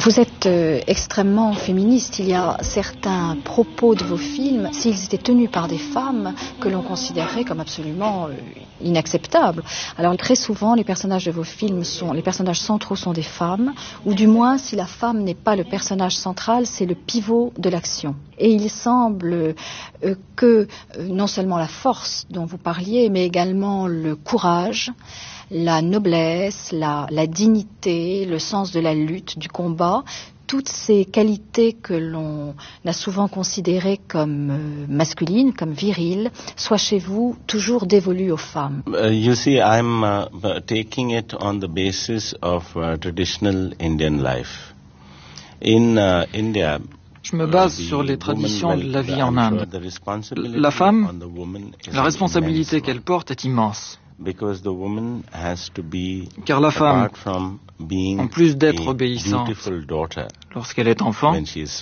Vous êtes extrêmement féministe. Il y a certains propos de vos films, s'ils étaient tenus par des femmes, que l'on considérerait comme absolument inacceptables. Alors très souvent, les personnages de vos films les personnages centraux sont des femmes, ou du moins, si la femme n'est pas le personnage central, c'est le pivot de l'action. Et il semble que non seulement la force dont vous parliez, mais également le courage, la noblesse, la dignité, le sens de la lutte, du combat, toutes ces qualités que l'on a souvent considérées comme masculines, comme viriles, soient chez vous toujours dévolues aux femmes. You see, I'm taking it on the basis of traditional Indian life. In India, je me base sur les traditions de la vie en Inde. La femme, la responsabilité qu'elle porte est immense. Car la femme, en plus d'être obéissante lorsqu'elle est enfant,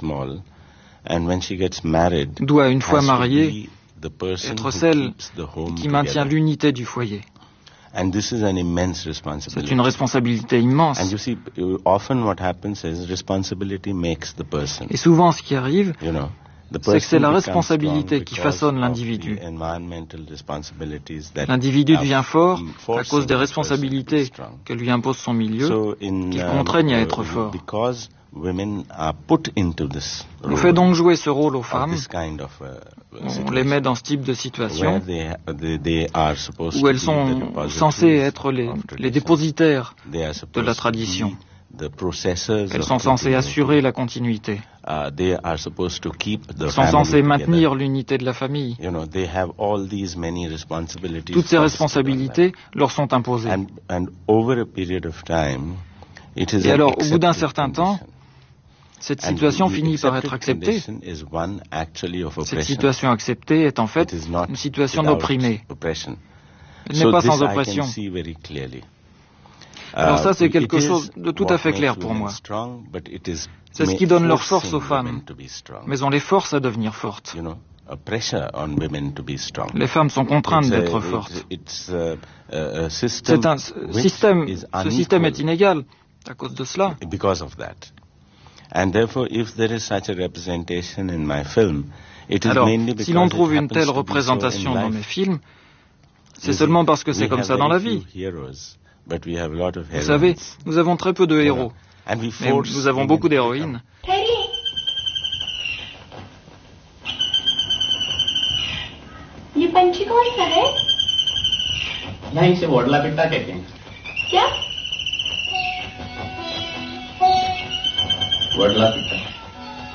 doit, une fois mariée, être celle qui maintient l'unité du foyer. C'est une responsabilité immense. Et souvent, ce qui arrive, c'est que c'est la responsabilité qui façonne l'individu. L'individu devient fort à cause des responsabilités que lui impose son milieu, qui le contraignent à être fort. On fait donc jouer ce rôle aux femmes. On les met dans ce type de situation où elles sont censées être les dépositaires de la tradition. Elles sont censées assurer la continuité. Elles sont censées maintenir l'unité de la famille. Toutes ces responsabilités leur sont imposées. Et alors, au bout d'un certain temps, cette situation finit par être acceptée. Cette situation acceptée est en fait une situation d'opprimé. Elle n'est pas sans oppression. Alors ça, c'est quelque chose de tout à fait clair pour moi. C'est ce qui donne leur force aux femmes, mais on les force à devenir fortes. Les femmes sont contraintes d'être fortes. Ce système est inégal à cause de cela. Alors, si l'on trouve une telle représentation dans mes films, c'est seulement parce que c'est comme ça dans la vie. Vous savez, nous avons très peu de héros, mais nous avons beaucoup d'héroïnes. ये पंछी कौन सा है? यहाँ इसे वोडला पिट्टा कहते हैं। क्या? वोडला पिट्टा।